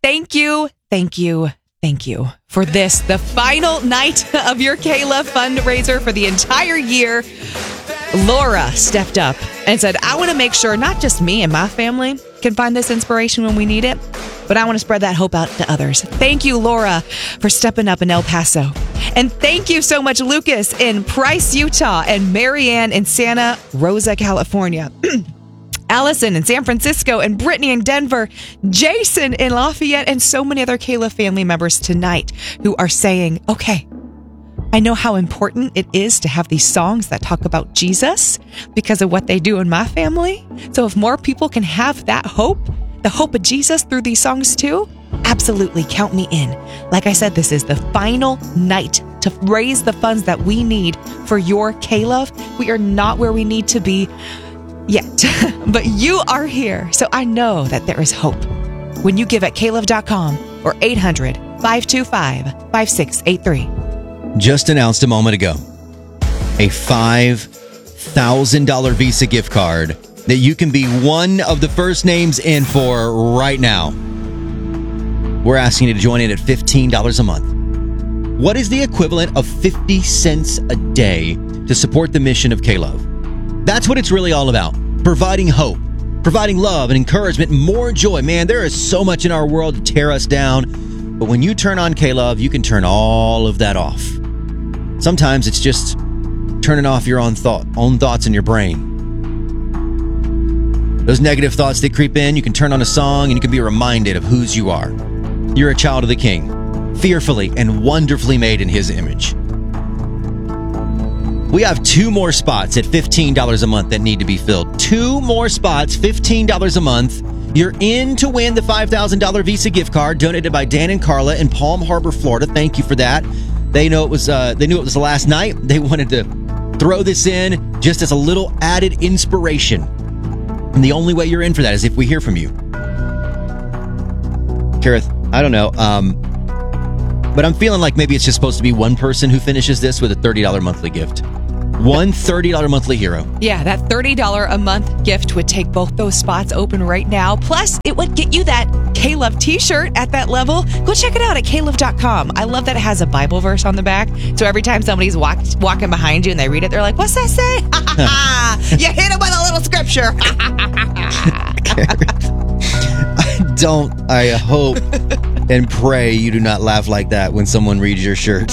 thank you for this, the final night of your K-Love fundraiser for the entire year. Laura stepped up and said, I want to make sure not just me and my family can find this inspiration when we need it, but I want to spread that hope out to others. Thank you, Laura, for stepping up in El Paso. And thank you so much, Lucas in Price, Utah, and Marianne in Santa Rosa, California. Allison in San Francisco, and Brittany in Denver, Jason in Lafayette, and so many other K-Love family members tonight who are saying, okay, I know how important it is to have these songs that talk about Jesus because of what they do in my family. So if more people can have that hope, the hope of Jesus through these songs too, absolutely count me in. Like I said, this is the final night to raise the funds that we need for your K-Love. We are not where we need to be yet, but you are here. So I know that there is hope when you give at klove.com or 800-525-5683. Just announced a moment ago, a $5,000 Visa gift card that you can be one of the first names in for right now. We're asking you to join in at $15 a month. What is the equivalent of 50 cents a day to support the mission of K-Love? That's what it's really all about. Providing hope, providing love and encouragement, more joy. Man, there is so much in our world to tear us down. But when you turn on K-Love, you can turn all of that off. Sometimes it's just turning off your own thoughts in your brain. Those negative thoughts that creep in, you can turn on a song and you can be reminded of whose you are. You're a child of the King, fearfully and wonderfully made in His image. We have 2 more spots at $15 a month that need to be filled. 2 more spots, $15 a month. You're in to win the $5,000 Visa gift card donated by Dan and Carla in Palm Harbor, Florida. Thank you for that. They knew it was the last night. They wanted to throw this in just as a little added inspiration. And the only way you're in for that is if we hear from you. Kareth, I don't know, but I'm feeling like maybe it's just supposed to be one person who finishes this with a $30 monthly gift. One $30 monthly hero. Yeah, that $30 a month gift would take both those spots open right now. Plus, it would get you that K-Love t-shirt at that level. Go check it out at klove.com. I love that it has a Bible verse on the back. So every time somebody's walking behind you and they read it, they're like, what's that say? You hit it with a little scripture. I hope and pray you do not laugh like that when someone reads your shirt.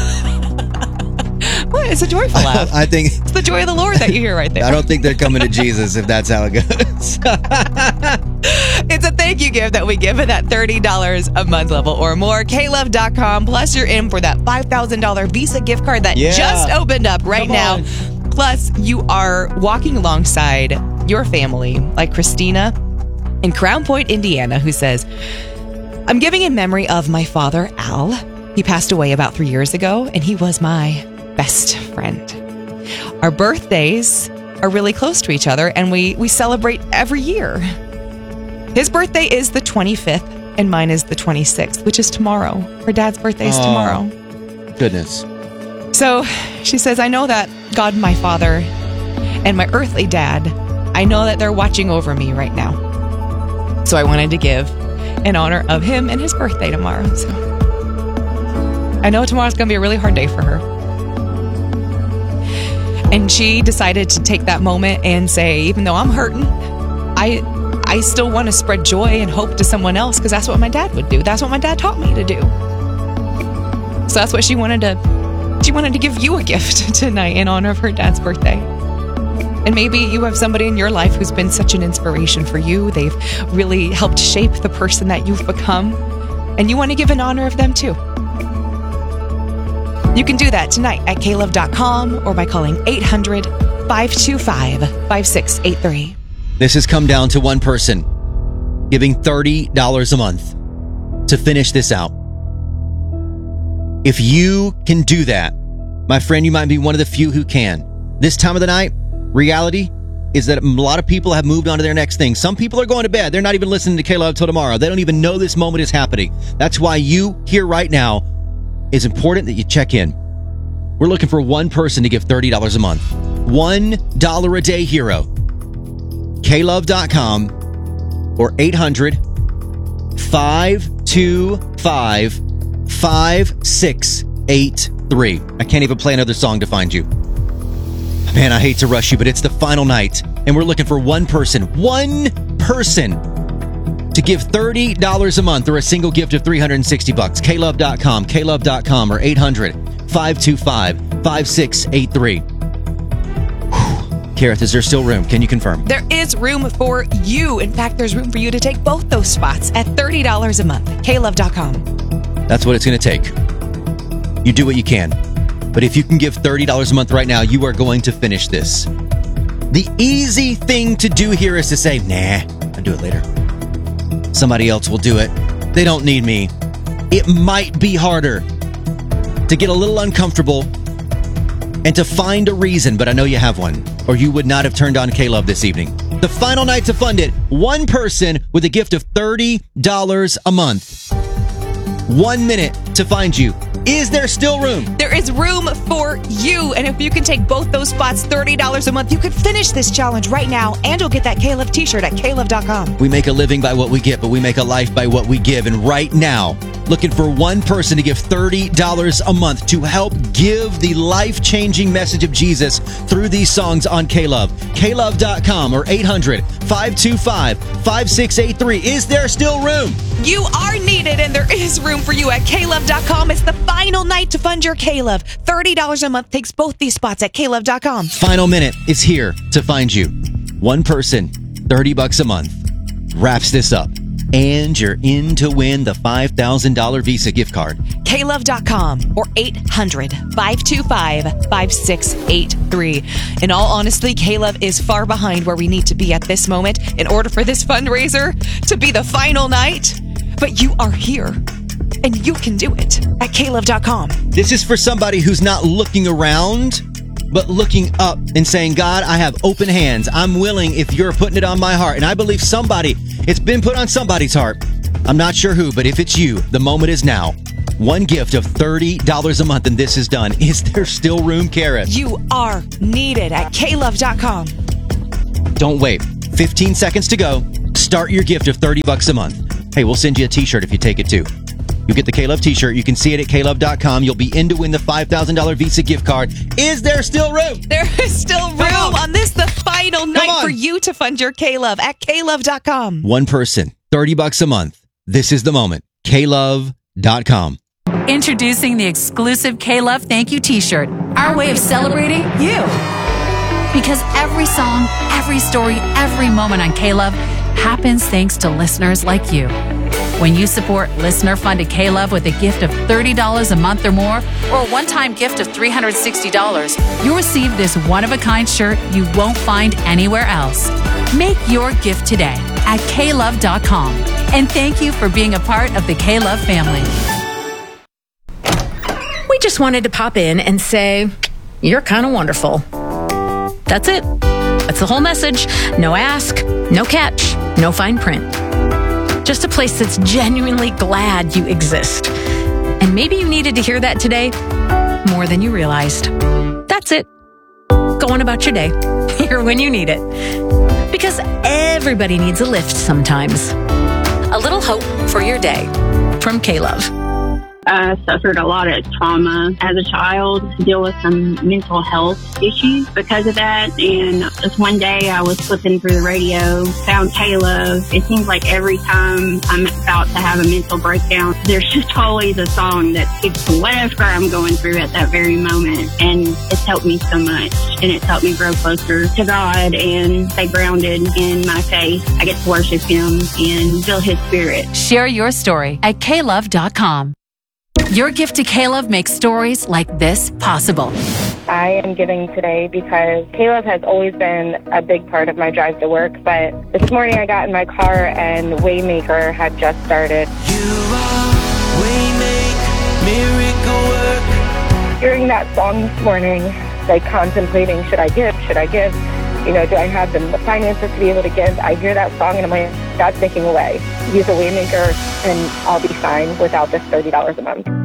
What? It's a joyful laugh. I think it's the joy of the Lord that you hear right there. I don't think they're coming to Jesus if that's how it goes. It's a thank you gift that we give at that $30 a month level or more. klove.com. Plus, you're in for that $5,000 Visa gift card that just opened up right now. Plus, you are walking alongside your family, like Christina in Crown Point, Indiana, who says, I'm giving in memory of my father, Al. He passed away about 3 years ago, and he was my best friend. Our birthdays are really close to each other, and we celebrate every year. His birthday is the 25th, and mine is the 26th, which is tomorrow. Her dad's birthday is tomorrow. Goodness. So she says, I know that God, my father, and my earthly dad, I know that they're watching over me right now. So I wanted to give in honor of him and his birthday tomorrow. So I know tomorrow's going to be a really hard day for her. And she decided to take that moment and say, even though I'm hurting, I still want to spread joy and hope to someone else because that's what my dad would do. That's what my dad taught me to do. So that's what she wanted to give you a gift tonight in honor of her dad's birthday. And maybe you have somebody in your life who's been such an inspiration for you. They've really helped shape the person that you've become. And you want to give in honor of them too. You can do that tonight at klove.com or by calling 800-525-5683. This has come down to one person giving $30 a month to finish this out. If you can do that, my friend, you might be one of the few who can. This time of the night, reality is that a lot of people have moved on to their next thing. Some people are going to bed. They're not even listening to K-Love till tomorrow. They don't even know this moment is happening. That's why you here right now is important that you check in. We're looking for one person to give $30 a month. $1 a day hero. klove.com or 800-525 525 5683. I can't even play another song to find you. Man, I hate to rush you, but it's the final night, and we're looking for one person to give $30 a month or a single gift of $360. KLove.com, KLove.com, or 800-525-5683. Kareth, is there still room? Can you confirm? There is room for you. In fact, there's room for you to take both those spots at $30 a month. KLove.com. That's what it's going to take. You do what you can. But if you can give $30 a month right now, you are going to finish this. The easy thing to do here is to say, nah, I'll do it later. Somebody else will do it. They don't need me. It might be harder to get a little uncomfortable and to find a reason, but I know you have one, or you would not have turned on K-Love this evening. The final night to fund it, one person with a gift of $30 a month. 1 minute to find you. Is there still room? There is room for you. And if you can take both those spots, $30 a month, you could finish this challenge right now, and you'll get that K-Love t-shirt at KLove.com. We make a living by what we get, but we make a life by what we give. And right now, looking for one person to give $30 a month to help give the life-changing message of Jesus through these songs on K-Love. KLove.com or 800-525-5683. Is there still room? You are needed, and there is room for you at KLove.com. It's the final night to fund your K-Love. $30 a month takes both these spots at KLove.com. Final minute is here to find you. One person, $30 a month, wraps this up. And you're in to win the $5,000 Visa gift card. KLove.com or 800-525-5683. In all honesty, K-Love is far behind where we need to be at this moment in order for this fundraiser to be the final night. But you are here, and you can do it at KLove.com. This is for somebody who's not looking around, but looking up and saying, God, I have open hands. I'm willing if you're putting it on my heart. And I believe it's been put on somebody's heart. I'm not sure who, but if it's you, the moment is now. One gift of $30 a month, and this is done. Is there still room, Kareth? You are needed at KLove.com. Don't wait. 15 seconds to go. Start your gift of $30 a month. Hey, we'll send you a t-shirt if you take it too. You get the K-Love t-shirt. You can see it at KLove.com. You'll be in to win the $5,000 Visa gift card. Is there still room? There is still room on this, the final night for you to fund your K-Love at KLove.com. One person, $30 a month. This is the moment. KLove.com. Introducing the exclusive K-Love Thank You t-shirt. Our way of celebrating you. Because every song, every story, every moment on K-Love happens thanks to listeners like you. When you support listener-funded K-Love with a gift of $30 a month or more, or a one-time gift of $360, you'll receive this one-of-a-kind shirt you won't find anywhere else. Make your gift today at KLove.com. And thank you for being a part of the K-Love family. We just wanted to pop in and say, you're kind of wonderful. That's it. That's the whole message. No ask, no catch, no fine print. Just a place that's genuinely glad you exist. And maybe you needed to hear that today more than you realized. That's it. Go on about your day. Here when you need it. Because everybody needs a lift sometimes. A little hope for your day from K-Love. I suffered a lot of trauma as a child, deal with some mental health issues because of that. And just one day I was flipping through the radio, found K-Love. It seems like every time I'm about to have a mental breakdown, there's just always a song that speaks to whatever I'm going through at that very moment. And it's helped me so much. And it's helped me grow closer to God and stay grounded in my faith. I get to worship Him and feel His Spirit. Share your story at KLove.com. Your gift to K-Love makes stories like this possible. I am giving today because K-Love has always been a big part of my drive to work, but this morning I got in my car and Waymaker had just started. You are Waymaker, miracle work. Hearing that song this morning, like contemplating, should I give? You know, do I have the finances to be able to give? I hear that song and I'm like, God's making a way. Use a Waymaker and I'll be fine without this $30 a month.